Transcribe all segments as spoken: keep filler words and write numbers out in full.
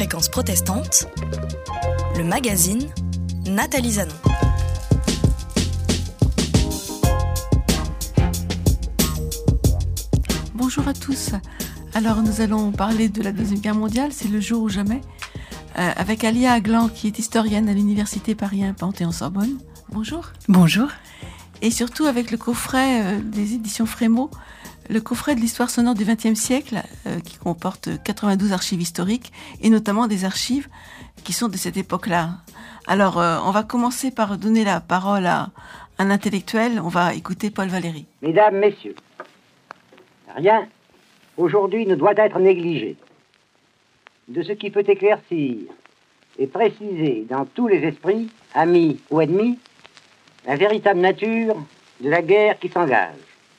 Fréquence protestante, le magazine Nathalie Zanon. Bonjour à tous. Alors nous allons parler de la Deuxième Guerre mondiale, c'est le jour ou jamais, euh, avec Alia Aglan qui est historienne à l'Université Paris un Panthéon-Sorbonne. Bonjour. Bonjour. Et surtout avec le coffret euh, des éditions Frémaux, le coffret de l'histoire sonore du vingtième siècle, euh, qui comporte quatre-vingt-douze archives historiques, et notamment des archives qui sont de cette époque-là. Alors, euh, on va commencer par donner la parole à un intellectuel. On va écouter Paul Valéry. Mesdames, Messieurs, rien, aujourd'hui, ne doit être négligé de ce qui peut éclaircir et préciser dans tous les esprits, amis ou ennemis, la véritable nature de la guerre qui s'engage.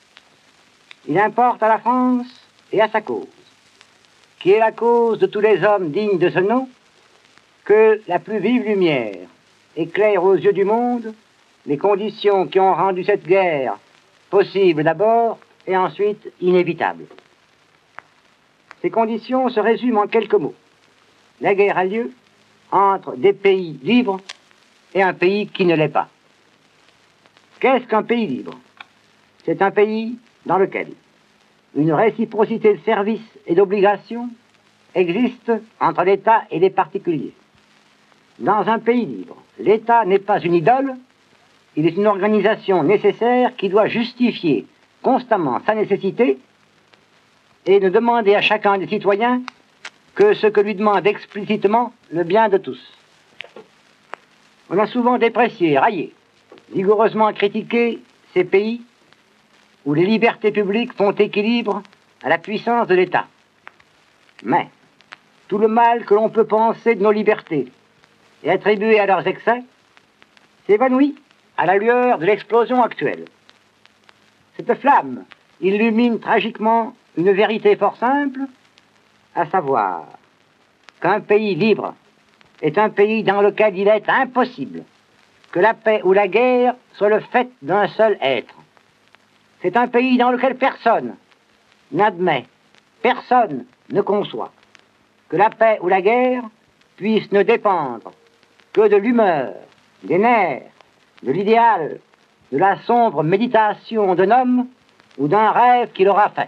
Il importe à la France et à sa cause, qui est la cause de tous les hommes dignes de ce nom, que la plus vive lumière éclaire aux yeux du monde les conditions qui ont rendu cette guerre possible d'abord et ensuite inévitable. Ces conditions se résument en quelques mots. La guerre a lieu entre des pays libres et un pays qui ne l'est pas. Qu'est-ce qu'un pays libre? C'est un pays dans lequel une réciprocité de services et d'obligations existe entre l'État et les particuliers. Dans un pays libre, l'État n'est pas une idole, il est une organisation nécessaire qui doit justifier constamment sa nécessité et ne demander à chacun des citoyens que ce que lui demande explicitement le bien de tous. On a souvent déprécié, raillé, vigoureusement critiqué ces pays où les libertés publiques font équilibre à la puissance de l'État. Mais tout le mal que l'on peut penser de nos libertés et attribuer à leurs excès s'évanouit à la lueur de l'explosion actuelle. Cette flamme illumine tragiquement une vérité fort simple, à savoir qu'un pays libre est un pays dans lequel il est impossible que la paix ou la guerre soit le fait d'un seul être. C'est un pays dans lequel personne n'admet, personne ne conçoit que la paix ou la guerre puisse ne dépendre que de l'humeur, des nerfs, de l'idéal, de la sombre méditation d'un homme ou d'un rêve qu'il aura fait.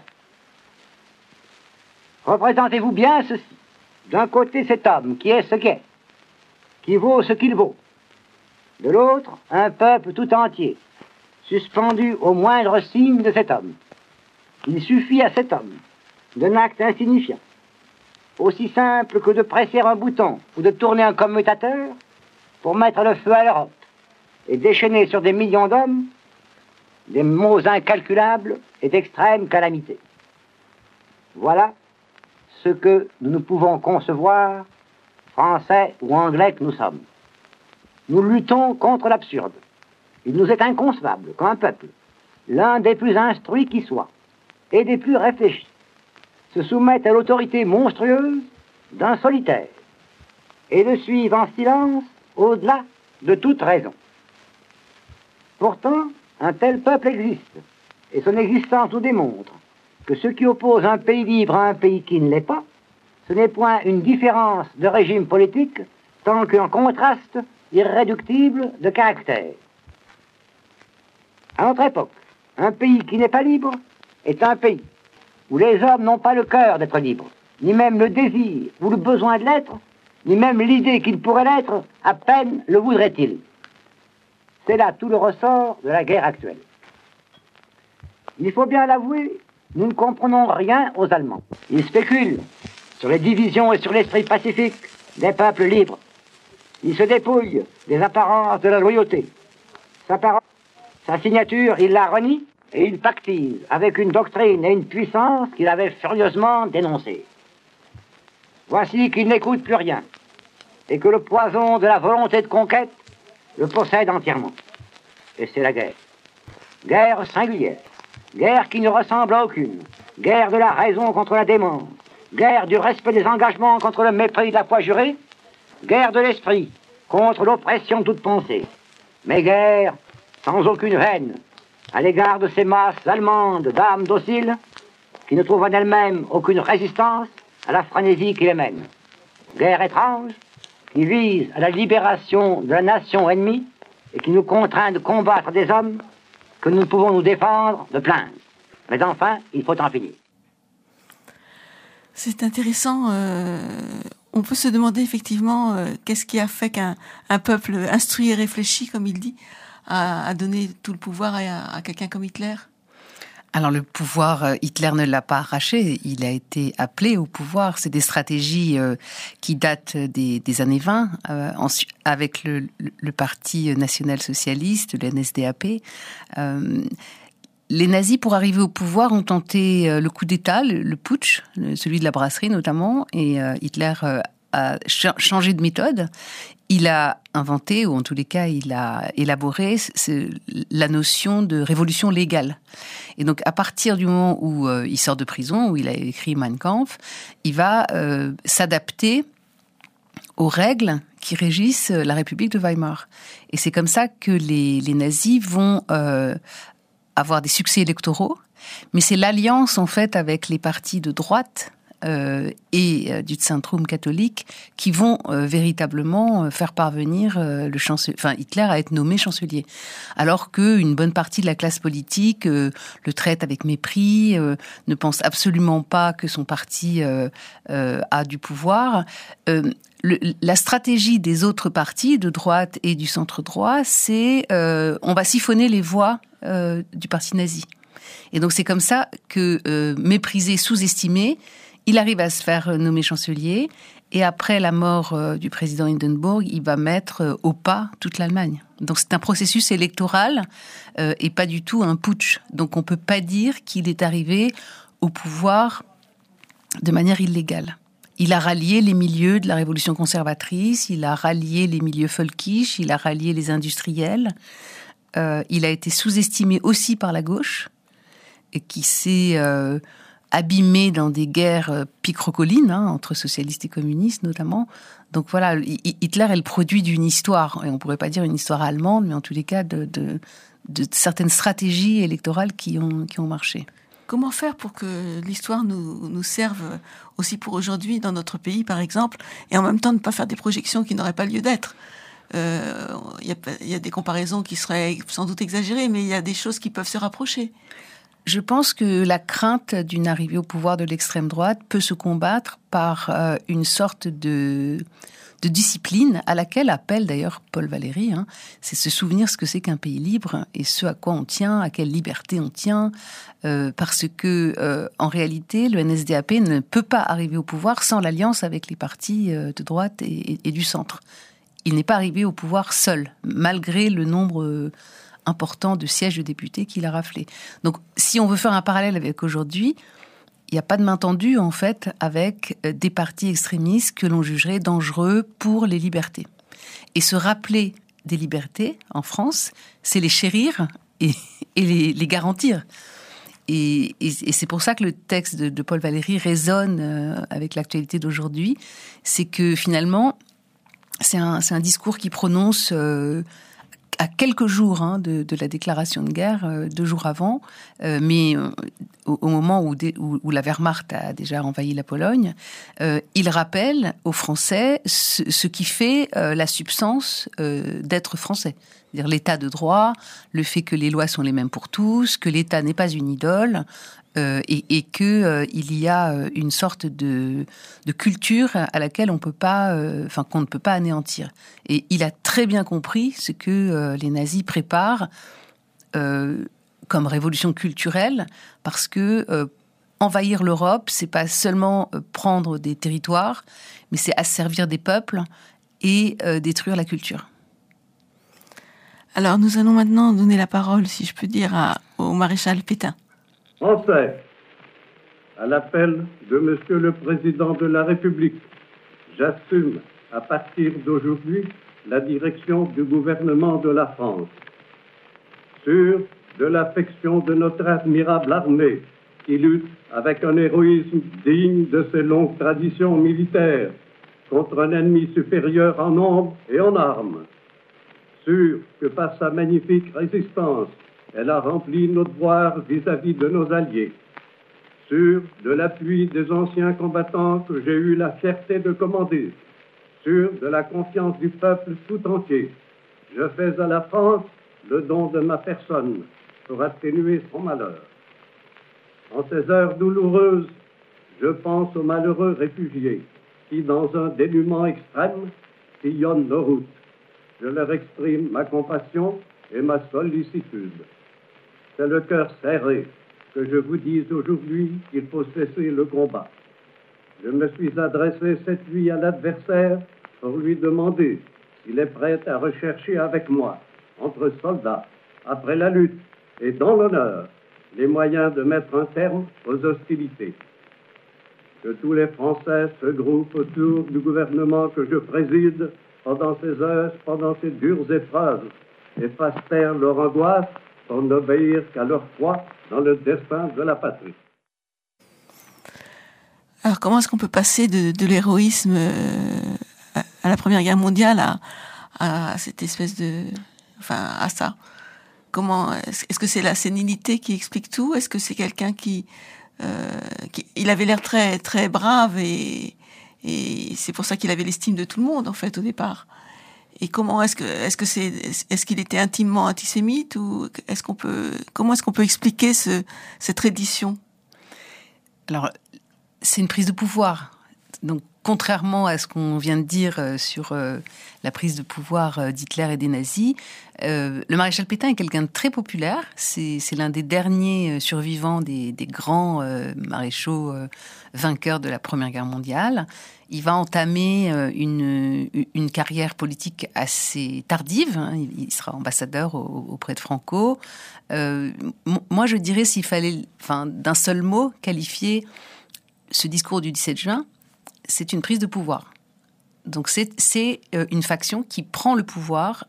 Représentez-vous bien ceci. D'un côté, cet homme qui est ce qu'est, qui vaut ce qu'il vaut. De l'autre, un peuple tout entier, suspendu au moindre signe de cet homme. Il suffit à cet homme d'un acte insignifiant, aussi simple que de presser un bouton ou de tourner un commutateur pour mettre le feu à l'Europe et déchaîner sur des millions d'hommes des maux incalculables et d'extrême calamité. Voilà ce que nous ne pouvons concevoir, français ou anglais que nous sommes. Nous luttons contre l'absurde. Il nous est inconcevable qu'un peuple, l'un des plus instruits qui soit, et des plus réfléchis, se soumette à l'autorité monstrueuse d'un solitaire, et le suive en silence au-delà de toute raison. Pourtant, un tel peuple existe, et son existence nous démontre que ce qui oppose un pays libre à un pays qui ne l'est pas, ce n'est point une différence de régime politique, tant qu'un contraste irréductible de caractère. À notre époque, un pays qui n'est pas libre est un pays où les hommes n'ont pas le cœur d'être libres, ni même le désir ou le besoin de l'être, ni même l'idée qu'il pourrait l'être, à peine le voudrait-il. C'est là tout le ressort de la guerre actuelle. Il faut bien l'avouer, nous ne comprenons rien aux Allemands. Ils spéculent sur les divisions et sur l'esprit pacifique des peuples libres. Ils se dépouillent des apparences de la loyauté. Sa parole, sa signature, il la renie et il pactise avec une doctrine et une puissance qu'il avait furieusement dénoncée. Voici qu'il n'écoute plus rien et que le poison de la volonté de conquête le possède entièrement. Et c'est la guerre. Guerre singulière. Guerre qui ne ressemble à aucune. Guerre de la raison contre la démence. Guerre du respect des engagements contre le mépris de la foi jurée. Guerre de l'esprit contre l'oppression de toute pensée. Mais guerre sans aucune haine à l'égard de ces masses allemandes d'âmes dociles qui ne trouvent en elles-mêmes aucune résistance à la frénésie qui les mène. guerre étrange, qui vise à la libération de la nation ennemie et qui nous contraint de combattre des hommes que nous ne pouvons nous défendre de plaindre. Mais enfin, il faut en finir. C'est intéressant. Euh, on peut se demander effectivement euh, qu'est-ce qui a fait qu'un un peuple instruit et réfléchi, comme il dit, a, a donné tout le pouvoir à, à quelqu'un comme Hitler. Alors le pouvoir, Hitler ne l'a pas arraché, il a été appelé au pouvoir. C'est des stratégies euh, qui datent des, des années vingt, euh, ensuite, avec le, le, le Parti national-socialiste, le N S D A P. Euh, les nazis, pour arriver au pouvoir, ont tenté euh, le coup d'État, le, le putsch, le, celui de la brasserie notamment, et euh, Hitler euh, a ch- changé de méthode. Il a inventé, ou en tous les cas, il a élaboré c'est la notion de révolution légale. Et donc, à partir du moment où euh, il sort de prison, où il a écrit Mein Kampf, il va euh, s'adapter aux règles qui régissent la République de Weimar. Et c'est comme ça que les, les nazis vont euh, avoir des succès électoraux. Mais c'est l'alliance, en fait, avec les partis de droite Euh, et euh, du Zentrum catholique qui vont euh, véritablement euh, faire parvenir euh, le chancelier, enfin Hitler à être nommé chancelier, alors que une bonne partie de la classe politique euh, le traite avec mépris, euh, ne pense absolument pas que son parti euh, euh, a du pouvoir. Euh, le, la stratégie des autres partis de droite et du centre droit, c'est euh, on va siphonner les voix euh, du parti nazi. Et donc c'est comme ça que euh, méprisé, sous-estimé, il arrive à se faire nommer chancelier, et après la mort euh, du président Hindenburg, il va mettre euh, au pas toute l'Allemagne. Donc c'est un processus électoral euh, et pas du tout un putsch. Donc on peut pas dire qu'il est arrivé au pouvoir de manière illégale. Il a rallié les milieux de la révolution conservatrice, il a rallié les milieux folkish, il a rallié les industriels. Euh, il a été sous-estimé aussi par la gauche, et qui s'est euh, abîmé dans des guerres euh, picrocolines, hein, entre socialistes et communistes notamment. Donc voilà, Hitler est le produit d'une histoire, et on pourrait pas dire une histoire allemande, mais en tous les cas de, de, de certaines stratégies électorales qui ont, qui ont marché. Comment faire pour que l'histoire nous, nous serve aussi pour aujourd'hui dans notre pays, par exemple, et en même temps ne pas faire des projections qui n'auraient pas lieu d'être ? Il euh, y, y a des comparaisons qui seraient sans doute exagérées, mais il y a des choses qui peuvent se rapprocher. Je pense que la crainte d'une arrivée au pouvoir de l'extrême droite peut se combattre par euh, une sorte de, de discipline à laquelle appelle d'ailleurs Paul Valéry. Hein. C'est se souvenir ce que c'est qu'un pays libre et ce à quoi on tient, à quelle liberté on tient, euh, parce que euh, en réalité, le N S D A P ne peut pas arriver au pouvoir sans l'alliance avec les partis euh, de droite et, et, et du centre. Il n'est pas arrivé au pouvoir seul, malgré le nombre euh, important de sièges de députés qu'il a raflé. Donc, si on veut faire un parallèle avec aujourd'hui, il n'y a pas de main tendue, en fait, avec des partis extrémistes que l'on jugerait dangereux pour les libertés. Et se rappeler des libertés, en France, c'est les chérir et, et les, les garantir. Et, et, et c'est pour ça que le texte de, de Paul Valéry résonne euh, avec l'actualité d'aujourd'hui. C'est que, finalement, c'est un, c'est un discours qui prononce... Euh, à quelques jours hein, de, de la déclaration de guerre, euh, deux jours avant, euh, mais euh, au, au moment où, dé, où, où la Wehrmacht a déjà envahi la Pologne, euh, il rappelle aux Français ce, ce qui fait euh, la substance euh, d'être français. C'est-à-dire l'état de droit, le fait que les lois sont les mêmes pour tous, que l'État n'est pas une idole, euh, et, et qu'il euh, y a une sorte de, de culture à laquelle on peut pas, euh, enfin qu'on ne peut pas anéantir. Et il a très bien compris ce que euh, les nazis préparent euh, comme révolution culturelle, parce que euh, envahir l'Europe, c'est pas seulement euh, prendre des territoires, mais c'est asservir des peuples et euh, détruire la culture. Alors, nous allons maintenant donner la parole, si je peux dire, à, au maréchal Pétain. Français, à l'appel de Monsieur le Président de la République, j'assume à partir d'aujourd'hui la direction du gouvernement de la France. Sûr de l'affection de notre admirable armée qui lutte avec un héroïsme digne de ses longues traditions militaires contre un ennemi supérieur en nombre et en armes. Sûr que par sa magnifique résistance, elle a rempli nos devoirs vis-à-vis de nos alliés. sûr de l'appui des anciens combattants que j'ai eu la fierté de commander, sûr de la confiance du peuple tout entier. Je fais à la France le don de ma personne pour atténuer son malheur. En ces heures douloureuses, je pense aux malheureux réfugiés qui, dans un dénuement extrême, sillonnent nos routes. Je leur exprime ma compassion et ma sollicitude. C'est le cœur serré que je vous dise aujourd'hui qu'il faut cesser le combat. Je me suis adressé cette nuit à l'adversaire pour lui demander s'il est prêt à rechercher avec moi, entre soldats, après la lutte et dans l'honneur, les moyens de mettre un terme aux hostilités. Que tous les Français se groupent autour du gouvernement que je préside pendant ces heures, pendant ces dures épreuves, et fassent taire leur angoisse pour n'obéir qu'à leur foi dans le destin de la patrie. Alors comment est-ce qu'on peut passer de, de l'héroïsme euh, à la Première Guerre mondiale à, à cette espèce de... Enfin, à ça? Comment, est-ce, est-ce que c'est la sénilité qui explique tout? Est-ce que c'est quelqu'un qui... Euh, qui il avait l'air très, très brave et, et c'est pour ça qu'il avait l'estime de tout le monde, en fait, au départ. Et comment est-ce que, est-ce que c'est, est-ce qu'il était intimement antisémite ou est-ce qu'on peut, comment est-ce qu'on peut expliquer ce, cette reddition? Alors, c'est une prise de pouvoir. Donc, contrairement à ce qu'on vient de dire sur euh, la prise de pouvoir euh, d'Hitler et des nazis, euh, le maréchal Pétain est quelqu'un de très populaire. C'est, c'est l'un des derniers survivants des, des grands euh, maréchaux euh, vainqueurs de la Première Guerre mondiale. Il va entamer euh, une, une carrière politique assez tardive. Hein. Il sera ambassadeur au, auprès de Franco. Euh, moi, je dirais, s'il fallait, enfin, d'un seul mot, qualifier ce discours du dix-sept juin, c'est une prise de pouvoir. Donc c'est, c'est une faction qui prend le pouvoir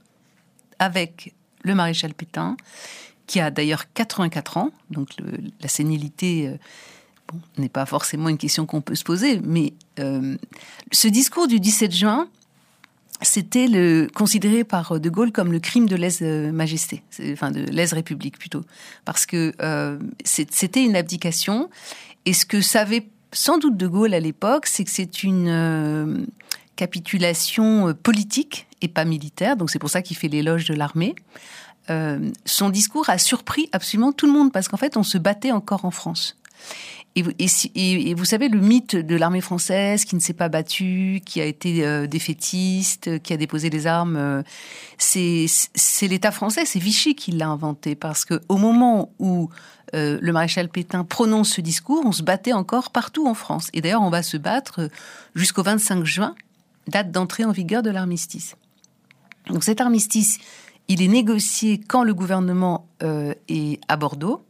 avec le maréchal Pétain, qui a d'ailleurs quatre-vingt-quatre ans, donc le, la sénilité euh, bon, n'est pas forcément une question qu'on peut se poser, mais euh, ce discours du dix-sept juin, c'était le, considéré par De Gaulle comme le crime de lèse-majesté, enfin de lèse-république plutôt, parce que euh, c'est, c'était une abdication, et ce que savait sans doute De Gaulle à l'époque, c'est que c'est une euh, capitulation politique et pas militaire, donc c'est pour ça qu'il fait l'éloge de l'armée. Euh, son discours a surpris absolument tout le monde, parce qu'en fait, on se battait encore en France. Et, et, et, et vous savez, le mythe de l'armée française qui ne s'est pas battue, qui a été euh, défaitiste, qui a déposé les armes, euh, c'est, c'est l'État français, c'est Vichy qui l'a inventé, parce qu'au moment où Euh, le maréchal Pétain prononce ce discours, on se battait encore partout en France. Et d'ailleurs, on va se battre jusqu'au vingt-cinq juin, date d'entrée en vigueur de l'armistice. Donc cet armistice, il est négocié quand le gouvernement euh, est à Bordeaux.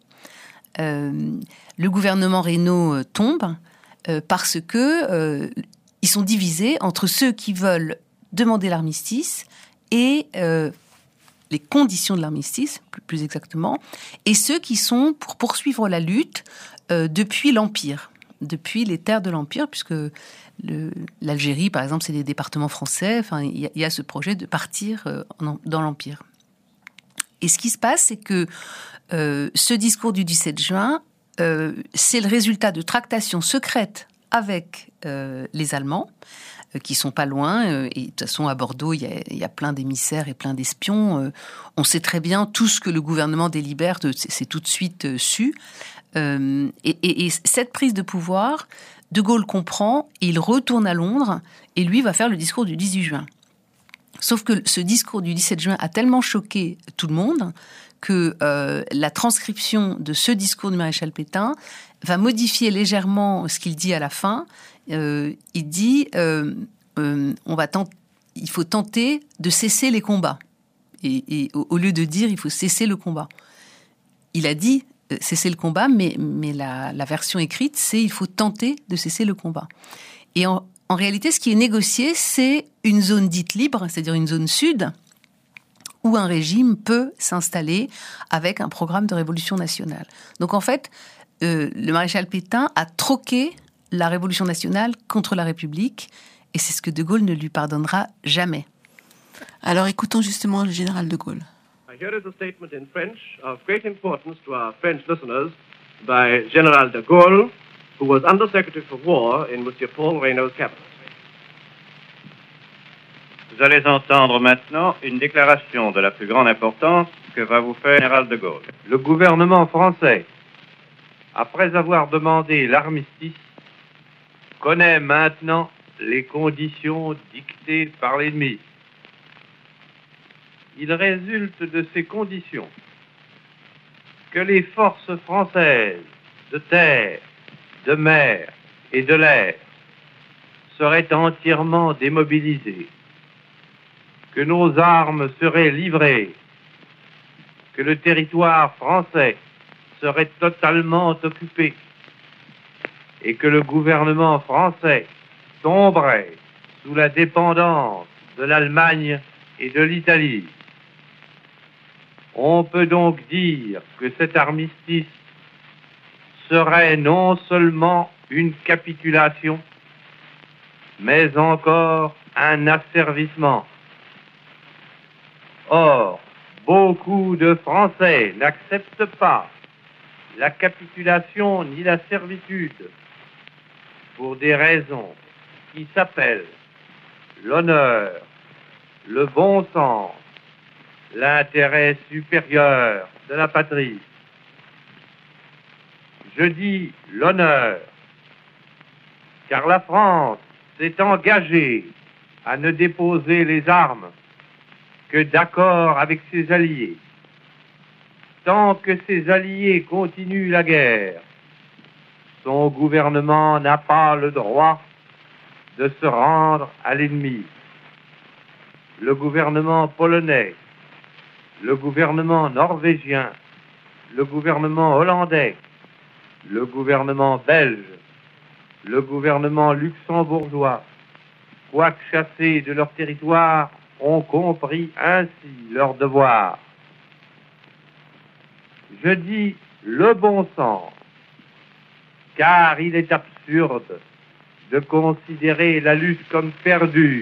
Euh, le gouvernement Reynaud euh, tombe euh, parce que euh, ils sont divisés entre ceux qui veulent demander l'armistice et euh, les conditions de l'armistice, plus, plus exactement, et ceux qui sont pour poursuivre la lutte euh, depuis l'Empire, depuis les terres de l'Empire, puisque le, l'Algérie, par exemple, c'est des départements français. Enfin, il y, y a ce projet de partir euh, en, dans l'Empire. Et ce qui se passe, c'est que euh, ce discours du dix-sept juin, euh, c'est le résultat de tractations secrètes avec euh, les Allemands, qui sont pas loin, et de toute façon à Bordeaux il y a, il y a plein d'émissaires et plein d'espions. On sait très bien tout ce que le gouvernement délibère, c'est, c'est tout de suite su. Euh, et, et, et cette prise de pouvoir, De Gaulle comprend, et il retourne à Londres, et lui va faire le discours du dix-huit juin. Sauf que ce discours du dix-sept juin a tellement choqué tout le monde que euh, la transcription de ce discours du maréchal Pétain va modifier légèrement ce qu'il dit à la fin. Euh, il dit euh, euh, on va tent- il faut tenter de cesser les combats. Et, et au, au lieu de dire il faut cesser le combat. Il a dit euh, cesser le combat, mais, mais la, la version écrite, c'est il faut tenter de cesser le combat. Et en, en réalité, ce qui est négocié, c'est une zone dite libre, c'est-à-dire une zone sud, où un régime peut s'installer avec un programme de révolution nationale. Donc en fait, euh, le maréchal Pétain a troqué la révolution nationale contre la République, et c'est ce que De Gaulle ne lui pardonnera jamais. Alors écoutons justement le général De Gaulle. Here is a statement in French of great importance to our French listeners by General de Gaulle, who was Undersecretary for War in Monsieur Paul Reynaud's cabinet. Vous allez entendre maintenant une déclaration de la plus grande importance que va vous faire le général de Gaulle. Le gouvernement français, après avoir demandé l'armistice, connaît maintenant les conditions dictées par l'ennemi. Il résulte de ces conditions que les forces françaises de terre, de mer et de l'air seraient entièrement démobilisées, que nos armes seraient livrées, que le territoire français serait totalement occupé et que le gouvernement français tomberait sous la dépendance de l'Allemagne et de l'Italie. On peut donc dire que cet armistice serait non seulement une capitulation, mais encore un asservissement. Or, beaucoup de Français n'acceptent pas la capitulation ni la servitude pour des raisons qui s'appellent l'honneur, le bon sens, l'intérêt supérieur de la patrie. Je dis l'honneur, car la France s'est engagée à ne déposer les armes que d'accord avec ses alliés. Tant que ses alliés continuent la guerre, son gouvernement n'a pas le droit de se rendre à l'ennemi. Le gouvernement polonais, le gouvernement norvégien, le gouvernement hollandais, le gouvernement belge, le gouvernement luxembourgeois, quoique chassés de leur territoire, ont compris ainsi leur devoir. Je dis le bon sens, car il est absurde de considérer la lutte comme perdue.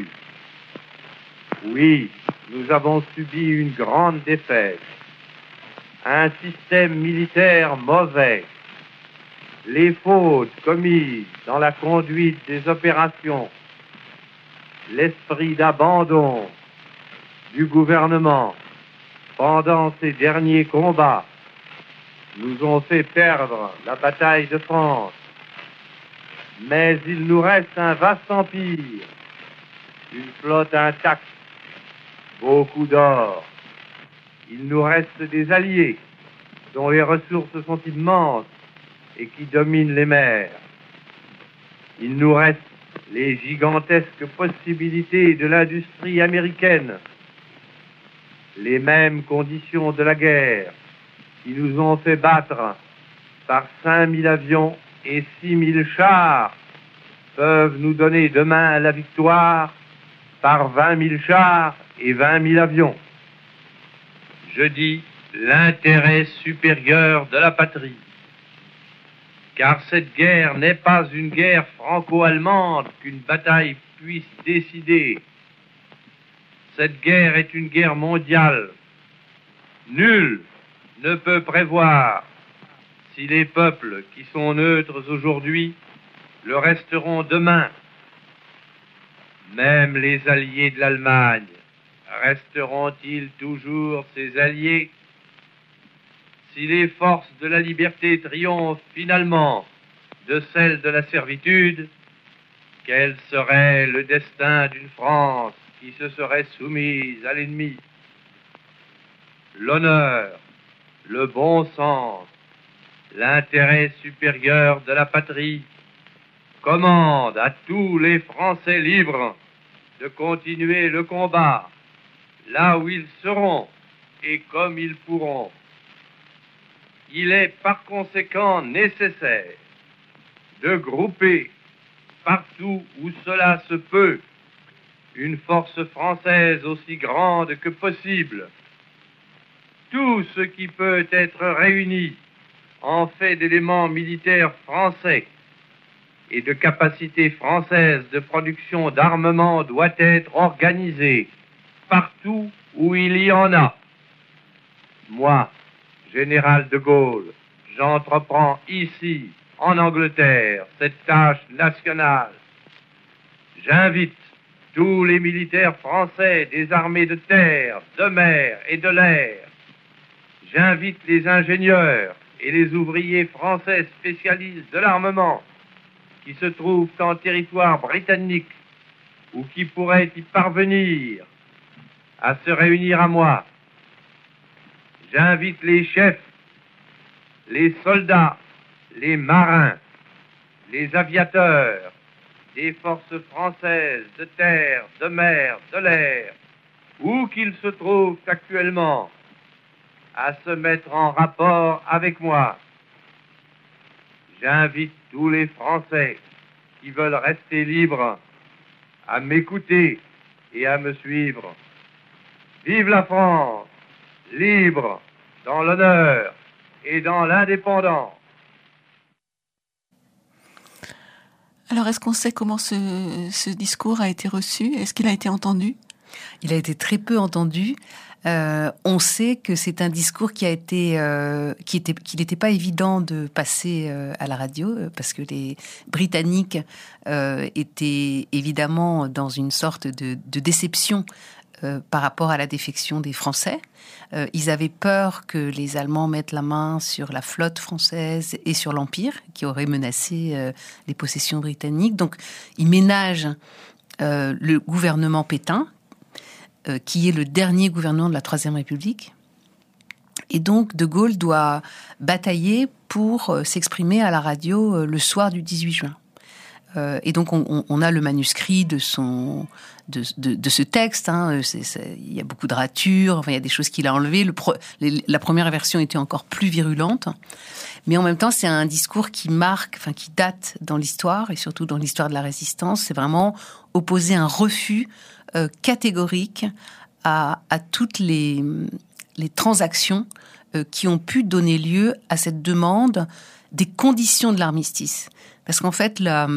Oui, nous avons subi une grande défaite, un système militaire mauvais, les fautes commises dans la conduite des opérations, l'esprit d'abandon du gouvernement pendant ces derniers combats nous ont fait perdre la bataille de France. Mais il nous reste un vaste empire, une flotte intacte, beaucoup d'or. Il nous reste des alliés dont les ressources sont immenses et qui dominent les mers. Il nous reste les gigantesques possibilités de l'industrie américaine, les mêmes conditions de la guerre qui nous ont fait battre par cinq mille avions et six mille chars peuvent nous donner demain la victoire par vingt mille chars et vingt mille avions. Je dis l'intérêt supérieur de la patrie, car cette guerre n'est pas une guerre franco-allemande qu'une bataille puisse décider. Cette guerre est une guerre mondiale. Nul ne peut prévoir si les peuples qui sont neutres aujourd'hui le resteront demain. Même les alliés de l'Allemagne resteront-ils toujours ses alliés? Si les forces de la liberté triomphent finalement de celles de la servitude, quel serait le destin d'une France qui se serait soumise à l'ennemi? L'honneur, le bon sens, l'intérêt supérieur de la patrie commandent à tous les Français libres de continuer le combat là où ils seront et comme ils pourront. Il est par conséquent nécessaire de grouper partout où cela se peut une force française aussi grande que possible. Tout ce qui peut être réuni en fait d'éléments militaires français et de capacités françaises de production d'armement doit être organisé partout où il y en a. Moi, général de Gaulle, j'entreprends ici, en Angleterre, cette tâche nationale. J'invite tous les militaires français des armées de terre, de mer et de l'air. J'invite les ingénieurs et les ouvriers français spécialistes de l'armement qui se trouvent en territoire britannique ou qui pourraient y parvenir à se réunir à moi. J'invite les chefs, les soldats, les marins, les aviateurs des forces françaises de terre, de mer, de l'air, où qu'ils se trouvent actuellement, à se mettre en rapport avec moi. J'invite tous les Français qui veulent rester libres à m'écouter et à me suivre. Vive la France, libre, dans l'honneur et dans l'indépendance. Alors, est-ce qu'on sait comment ce, ce discours a été reçu ? Est-ce qu'il a été entendu ? Il a été très peu entendu. Euh, on sait que c'est un discours qui a été, euh, qui était, qu'il n'était pas évident de passer euh, à la radio parce que les Britanniques euh, étaient évidemment dans une sorte de, de déception euh, par rapport à la défection des Français. Euh, ils avaient peur que les Allemands mettent la main sur la flotte française et sur l'Empire, qui aurait menacé euh, les possessions britanniques. Donc, ils ménagent euh, le gouvernement Pétain, euh, qui est le dernier gouvernement de la Troisième République. Et donc, De Gaulle doit batailler pour euh, s'exprimer à la radio euh, le soir du dix-huit juin. Euh, et donc, on, on a le manuscrit de son... De, de, de ce texte, hein. c'est, c'est, il y a beaucoup de ratures, enfin, il y a des choses qu'il a enlevées. Le pro, les, la première version était encore plus virulente, mais en même temps, c'est un discours qui marque, enfin, qui date dans l'histoire et surtout dans l'histoire de la résistance. C'est vraiment opposer un refus euh, catégorique à, à toutes les, les transactions euh, qui ont pu donner lieu à cette demande des conditions de l'armistice. Parce qu'en fait, la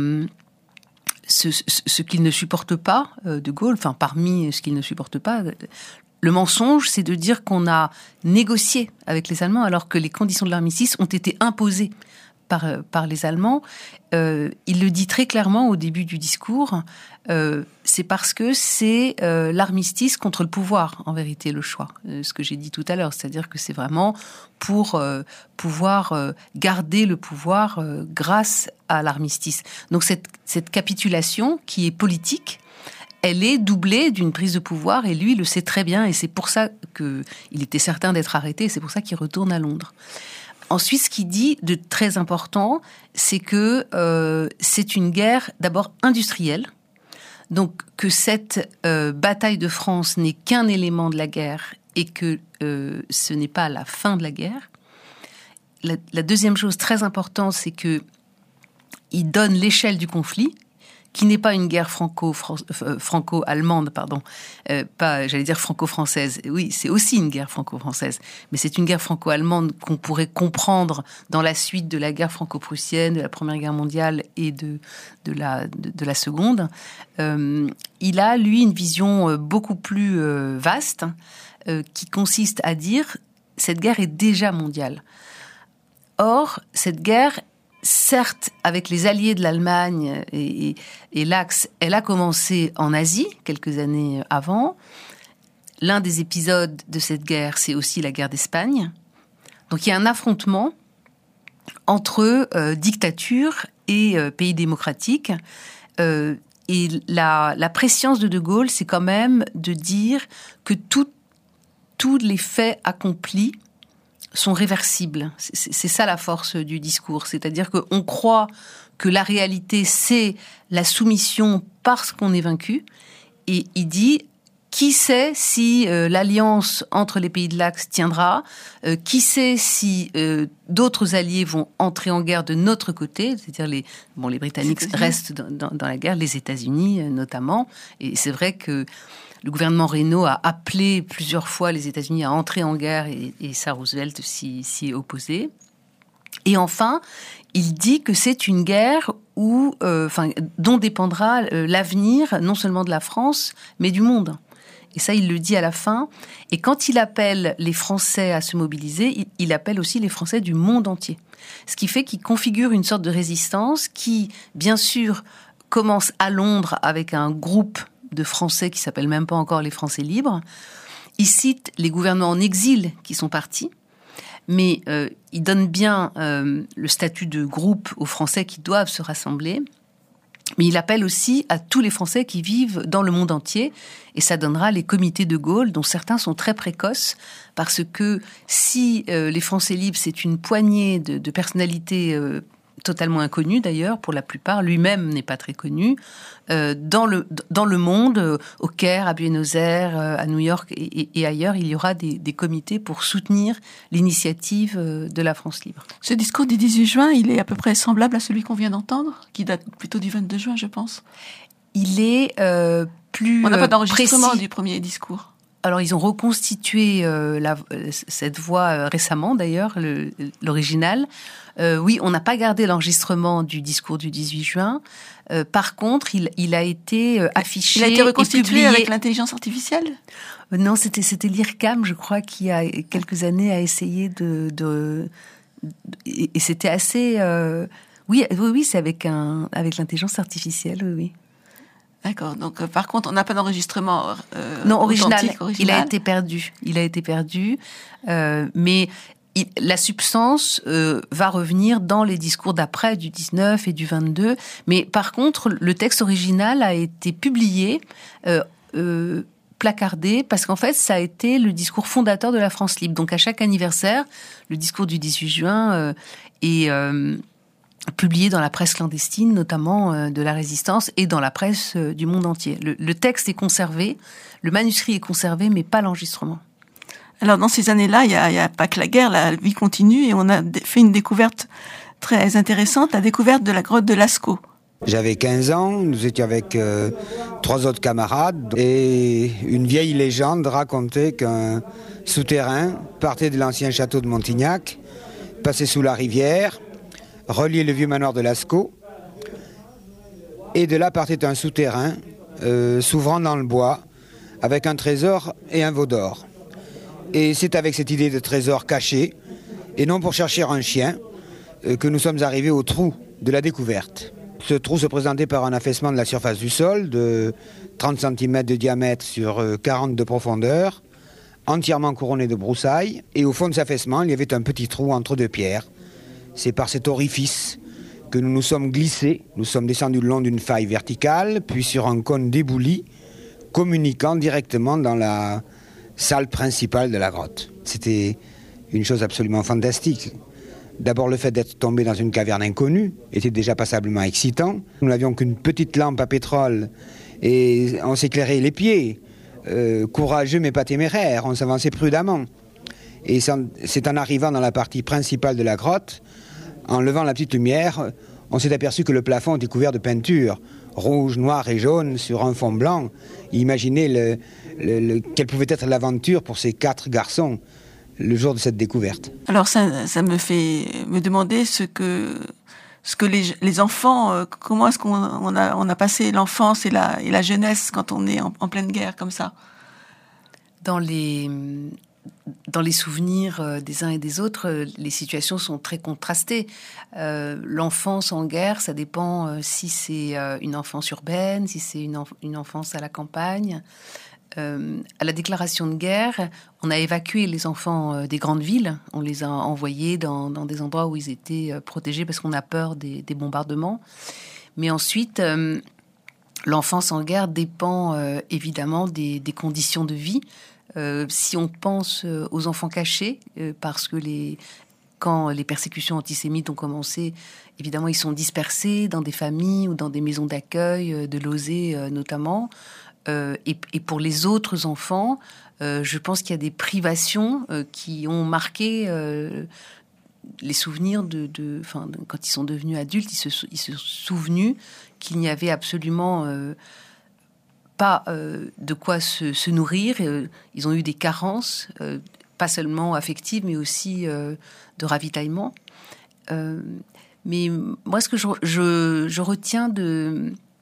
Ce, ce, ce qu'il ne supporte pas, euh, De Gaulle, enfin parmi ce qu'il ne supporte pas, le mensonge, c'est de dire qu'on a négocié avec les Allemands alors que les conditions de l'armistice ont été imposées par, par les Allemands. Euh, il le dit très clairement au début du discours, euh, c'est parce que c'est euh, l'armistice contre le pouvoir, en vérité, le choix. Euh, ce que j'ai dit tout à l'heure, c'est-à-dire que c'est vraiment pour euh, pouvoir euh, garder le pouvoir euh, grâce à l'armistice. Donc cette, cette capitulation qui est politique, elle est doublée d'une prise de pouvoir et lui, il le sait très bien et c'est pour ça qu'il était certain d'être arrêté et c'est pour ça qu'il retourne à Londres. Ensuite, ce qu'il dit de très important, c'est que euh, c'est une guerre d'abord industrielle, donc que cette euh, bataille de France n'est qu'un élément de la guerre et que euh, ce n'est pas la fin de la guerre. La, la deuxième chose très importante, c'est que il donne l'échelle du conflit, qui n'est pas une guerre franco franco-allemande, pardon, euh, pas, j'allais dire franco-française. Oui, c'est aussi une guerre franco-française, mais c'est une guerre franco-allemande qu'on pourrait comprendre dans la suite de la guerre franco-prussienne, de la Première Guerre mondiale et de de la de, de la Seconde. Euh, il a lui une vision beaucoup plus euh, vaste, euh, qui consiste à dire cette guerre est déjà mondiale. Or, cette guerre, certes, avec les alliés de l'Allemagne et, et, et l'Axe, elle a commencé en Asie, quelques années avant. L'un des épisodes de cette guerre, c'est aussi la guerre d'Espagne. Donc il y a un affrontement entre euh, dictature et euh, pays démocratiques. Euh, et la, la prescience de De Gaulle, c'est quand même de dire que tout, tous les faits accomplis sont réversibles. C'est, c'est ça la force du discours. C'est-à-dire qu'on croit que la réalité, c'est la soumission parce qu'on est vaincu. Et il dit, qui sait si euh, l'alliance entre les pays de l'Axe tiendra, euh, qui sait si euh, d'autres alliés vont entrer en guerre de notre côté, c'est-à-dire les, bon, les Britanniques restent dans, dans, dans la guerre, les États-Unis euh, notamment. Et c'est vrai que le gouvernement Reynaud a appelé plusieurs fois les États-Unis à entrer en guerre et, et ça, Roosevelt s'y, s'y est opposé. Et enfin, il dit que c'est une guerre où, euh, enfin, dont dépendra euh, l'avenir non seulement de la France, mais du monde. Et ça, il le dit à la fin. Et quand il appelle les Français à se mobiliser, il, il appelle aussi les Français du monde entier. Ce qui fait qu'il configure une sorte de résistance qui, bien sûr, commence à Londres avec un groupe de Français qui s'appelle même pas encore les Français libres. Il cite les gouvernements en exil qui sont partis, mais euh, il donne bien euh, le statut de groupe aux Français qui doivent se rassembler. Mais il appelle aussi à tous les Français qui vivent dans le monde entier, et ça donnera les comités de Gaulle, dont certains sont très précoces, parce que si euh, les Français libres, c'est une poignée de, de personnalités euh, totalement inconnues d'ailleurs, pour la plupart, lui-même n'est pas très connu, euh, dans, le, dans le monde, euh, au Caire, à Buenos Aires, euh, à New York et, et, et ailleurs, il y aura des, des comités pour soutenir l'initiative euh, de la France libre. Ce discours du dix-huit juin, il est à peu près semblable à celui qu'on vient d'entendre, qui date plutôt du vingt-deux juin, je pense. Il est euh, plus On n'a pas d'enregistrement précis. du premier discours. Alors, ils ont reconstitué euh, la, cette voix euh, récemment, d'ailleurs, le, l'original. Euh, oui, on n'a pas gardé l'enregistrement du discours du dix-huit juin. Euh, par contre, il, il a été euh, affiché. Il a été reconstitué et publié avec l'intelligence artificielle ? euh, Non, c'était, c'était l'I R C A M, je crois, qui, a quelques années, a essayé de... de, de et, et c'était assez... Euh, oui, oui, oui, c'est avec, un, avec l'intelligence artificielle, oui, oui. D'accord. Donc, euh, par contre, on n'a pas d'enregistrement euh, non original. original. Il a été perdu. Il a été perdu. Euh, mais il, la substance euh, va revenir dans les discours d'après, du dix-neuf et du vingt-deux. Mais par contre, le texte original a été publié, euh, euh, placardé, parce qu'en fait, ça a été le discours fondateur de la France libre. Donc, à chaque anniversaire, le discours du dix-huit juin euh, est euh, publié dans la presse clandestine, notamment euh, de la Résistance, et dans la presse euh, du monde entier. Le, le texte est conservé, le manuscrit est conservé, mais pas l'enregistrement. Alors, dans ces années-là, il n'y a, a pas que la guerre, la vie continue, et on a fait une découverte très intéressante, la découverte de la grotte de Lascaux. J'avais quinze ans, nous étions avec euh, trois autres camarades, et une vieille légende racontait qu'un souterrain partait de l'ancien château de Montignac, passait sous la rivière, reliait le vieux manoir de Lascaux, et de là partait un souterrain euh, s'ouvrant dans le bois, avec un trésor et un veau d'or. Et c'est avec cette idée de trésor caché, et non pour chercher un chien, euh, que nous sommes arrivés au trou de la découverte. Ce trou se présentait par un affaissement de la surface du sol de trente centimètres de diamètre sur quarante de profondeur, entièrement couronné de broussailles, et au fond de cet affaissement, il y avait un petit trou entre deux pierres. C'est par cet orifice que nous nous sommes glissés. Nous sommes descendus le long d'une faille verticale, puis sur un cône débouli, communiquant directement dans la salle principale de la grotte. C'était une chose absolument fantastique. D'abord, le fait d'être tombé dans une caverne inconnue était déjà passablement excitant. Nous n'avions qu'une petite lampe à pétrole et on s'éclairait les pieds. Euh, courageux mais pas téméraire, on s'avançait prudemment. Et c'est en arrivant dans la partie principale de la grotte, en levant la petite lumière, on s'est aperçu que le plafond était couvert de peinture, rouge, noir et jaune, sur un fond blanc. Imaginez le, le, le, quelle pouvait être l'aventure pour ces quatre garçons le jour de cette découverte. Alors ça, ça me fait me demander ce que, ce que les, les enfants, euh, comment est-ce qu'on on a, on a passé l'enfance et la, et la jeunesse quand on est en, en pleine guerre comme ça. Dans les... Dans les souvenirs des uns et des autres, les situations sont très contrastées. Euh, l'enfance en guerre, ça dépend si c'est une enfance urbaine, si c'est une, enf- une enfance à la campagne. Euh, à la déclaration de guerre, on a évacué les enfants des grandes villes. On les a envoyés dans, dans des endroits où ils étaient protégés parce qu'on a peur des, des bombardements. Mais ensuite, euh, l'enfance en guerre dépend euh, évidemment des, des conditions de vie. Euh, si on pense aux enfants cachés, euh, parce que les, quand les persécutions antisémites ont commencé, évidemment, ils sont dispersés dans des familles ou dans des maisons d'accueil, euh, de Lausée euh, notamment. Euh, et, et pour les autres enfants, euh, je pense qu'il y a des privations euh, qui ont marqué euh, les souvenirs de, de, enfin, de, quand ils sont devenus adultes, ils se, ils se sont souvenus qu'il n'y avait absolument euh, pas euh, de quoi se, se nourrir. Euh, ils ont eu des carences, euh, pas seulement affectives, mais aussi euh, de ravitaillement. Euh, mais moi, ce que je, je, je retiens de,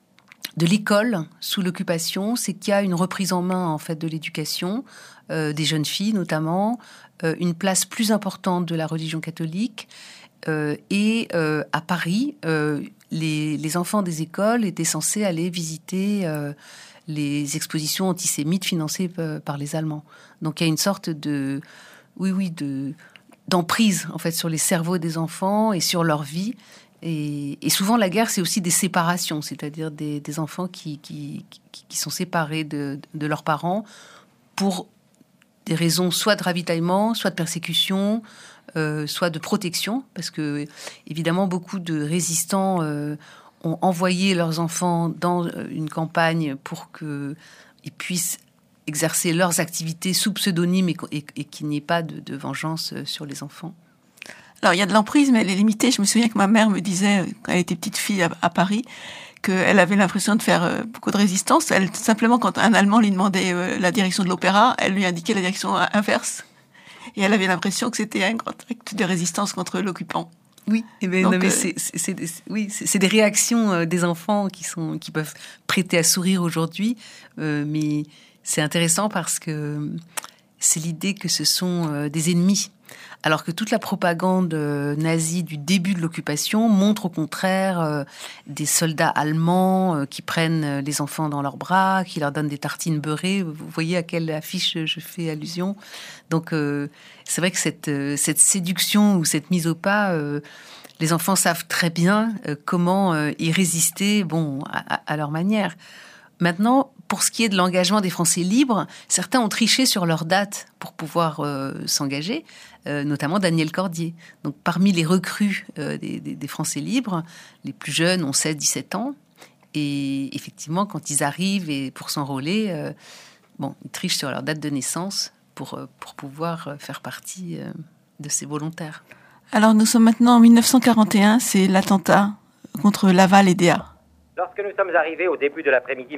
de l'école sous l'occupation, c'est qu'il y a une reprise en main en fait de l'éducation, euh, des jeunes filles notamment, euh, une place plus importante de la religion catholique, euh, et euh, à Paris, euh, les, les enfants des écoles étaient censés aller visiter euh, les expositions antisémites financées p- par les Allemands. Donc il y a une sorte de, oui oui, de d'emprise en fait sur les cerveaux des enfants et sur leur vie. Et, et souvent, la guerre, c'est aussi des séparations, c'est-à-dire des, des enfants qui, qui, qui, qui sont séparés de, de leurs parents pour des raisons soit de ravitaillement, soit de persécution, euh, soit de protection, parce que, évidemment, beaucoup de résistants euh, ont envoyé leurs enfants dans une campagne pour qu'ils puissent exercer leurs activités sous pseudonyme et, et, et qu'il n'y ait pas de, de vengeance sur les enfants. Alors, il y a de l'emprise, mais elle est limitée. Je me souviens que ma mère me disait, quand elle était petite fille à, à Paris, qu'elle avait l'impression de faire euh, beaucoup de résistance. Elle, simplement, quand un Allemand lui demandait euh, la direction de l'opéra, elle lui indiquait la direction inverse. Et elle avait l'impression que c'était un grand acte de résistance contre l'occupant. Oui, eh ben, Donc, non, mais euh, c'est, c'est, c'est, oui, c'est, c'est des réactions euh, des enfants qui, sont, qui peuvent prêter à sourire aujourd'hui. Euh, mais c'est intéressant parce que c'est l'idée que ce sont euh, des ennemis. Alors que toute la propagande euh, nazie du début de l'occupation montre au contraire euh, des soldats allemands euh, qui prennent euh, les enfants dans leurs bras, qui leur donnent des tartines beurrées. Vous voyez à quelle affiche je fais allusion. Donc euh, c'est vrai que cette, euh, cette séduction ou cette mise au pas, euh, les enfants savent très bien euh, comment euh, y résister, bon, à, à leur manière. Maintenant, pour ce qui est de l'engagement des Français libres, certains ont triché sur leur date pour pouvoir euh, s'engager, euh, notamment Daniel Cordier. Donc, parmi les recrues euh, des, des, des Français libres, les plus jeunes ont seize à dix-sept ans. Et effectivement, quand ils arrivent et pour s'enrôler, euh, bon, ils trichent sur leur date de naissance pour, pour pouvoir faire partie euh, de ces volontaires. Alors, nous sommes maintenant en dix-neuf cent quarante et un, c'est l'attentat contre Laval et Déa. Lorsque nous sommes arrivés au début de l'après-midi,